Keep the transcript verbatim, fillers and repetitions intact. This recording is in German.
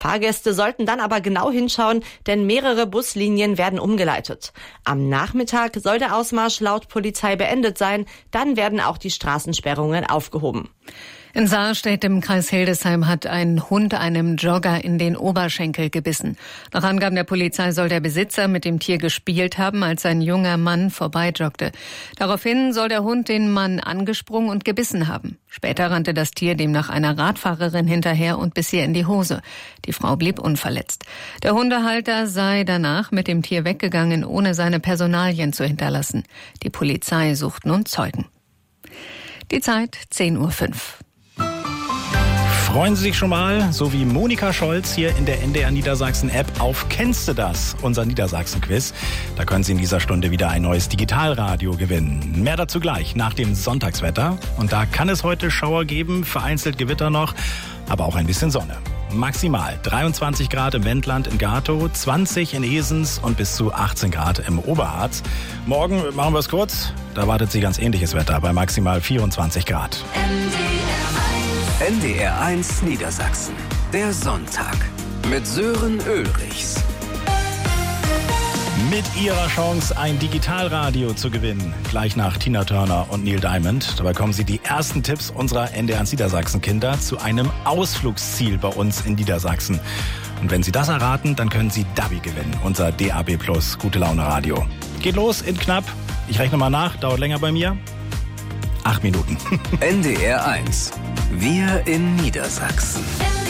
Fahrgäste sollten dann aber genau hinschauen, denn mehrere Buslinien werden umgeleitet. Am Nachmittag soll der Ausmarsch laut Polizei beendet sein, dann werden auch die Straßensperrungen aufgehoben. In Saarstedt im Kreis Hildesheim hat ein Hund einem Jogger in den Oberschenkel gebissen. Nach Angaben der Polizei soll der Besitzer mit dem Tier gespielt haben, als ein junger Mann vorbeijoggte. Daraufhin soll der Hund den Mann angesprungen und gebissen haben. Später rannte das Tier demnach einer Radfahrerin hinterher und biss ihr in die Hose. Die Frau blieb unverletzt. Der Hundehalter sei danach mit dem Tier weggegangen, ohne seine Personalien zu hinterlassen. Die Polizei sucht nun Zeugen. Die Zeit zehn Uhr fünf. Freuen Sie sich schon mal, so wie Monika Scholz hier in der N D R Niedersachsen-App auf Kennst du das? Unser Niedersachsen-Quiz. Da können Sie in dieser Stunde wieder ein neues Digitalradio gewinnen. Mehr dazu gleich nach dem Sonntagswetter. Und da kann es heute Schauer geben, vereinzelt Gewitter noch, aber auch ein bisschen Sonne. Maximal dreiundzwanzig Grad im Wendland in Gatow, zwanzig in Esens und bis zu achtzehn Grad im Oberharz. Morgen machen wir es kurz, da wartet Sie ganz ähnliches Wetter bei maximal vierundzwanzig Grad. N D R eins Niedersachsen. Der Sonntag mit Sören Ulrichs. Mit ihrer Chance, ein Digitalradio zu gewinnen. Gleich nach Tina Turner und Neil Diamond. Dabei kommen Sie die ersten Tipps unserer N D R eins Niedersachsen-Kinder zu einem Ausflugsziel bei uns in Niedersachsen. Und wenn Sie das erraten, dann können Sie Dabi gewinnen, unser D A B Plus Gute Laune Radio. Geht los in knapp, ich rechne mal nach, dauert länger bei mir, acht Minuten. N D R eins. Wir in Niedersachsen.